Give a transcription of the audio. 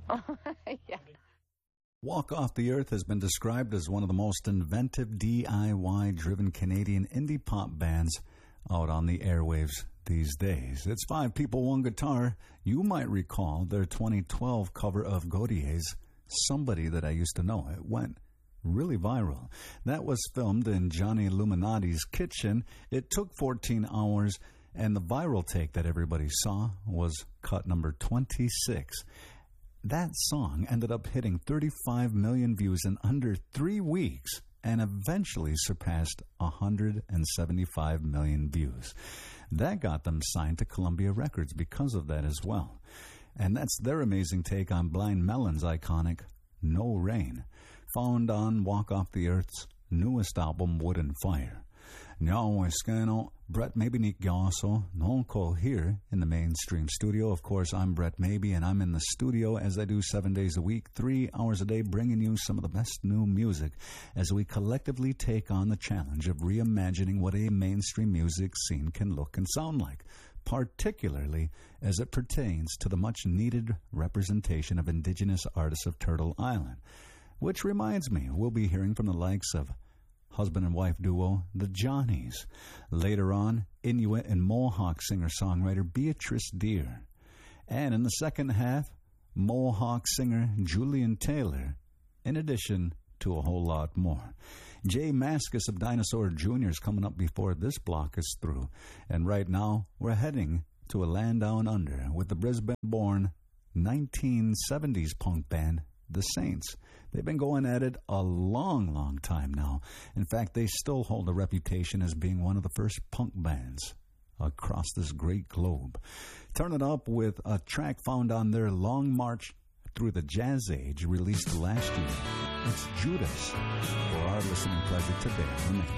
Yeah. Walk Off the Earth has been described as one of the most inventive DIY-driven Canadian indie pop bands out on the airwaves these days. It's 5 people, 1 guitar. You might recall their 2012 cover of Gaudier's Somebody That I Used to Know. It went really viral. That was filmed in Johnny Illuminati's kitchen. It took 14 hours, and the viral take that everybody saw was cut number 26. That song ended up hitting 35 million views in under 3 weeks and eventually surpassed 175 million views. That got them signed to Columbia Records because of that as well. And that's their amazing take on Blind Melon's iconic No Rain, found on Walk Off the Earth's newest album, Wood and Fire. Now, Brett Maybe Nick Gasso, Nonco here in the mainstream studio. Of course, I'm Brett Maybe, and I'm in the studio as I do 7 days a week, 3 hours a day, bringing you some of the best new music as we collectively take on the challenge of reimagining what a mainstream music scene can look and sound like, particularly as it pertains to the much-needed representation of Indigenous artists of Turtle Island. Which reminds me, we'll be hearing from the likes of husband and wife duo, the Johnnies. Later on, Inuit and Mohawk singer-songwriter Beatrice Deer. And in the second half, Mohawk singer Julian Taylor, in addition to a whole lot more. Jay Mascis of Dinosaur Jr. is coming up before this block is through. And right now, we're heading to a land down under with the Brisbane-born 1970s punk band, The Saints. They've been going at it a long, long time now. In fact, they still hold a reputation as being one of the first punk bands across this great globe. Turn it up with a track found on their Long March Through the Jazz Age, released last year. It's Judas for our listening pleasure today on the Main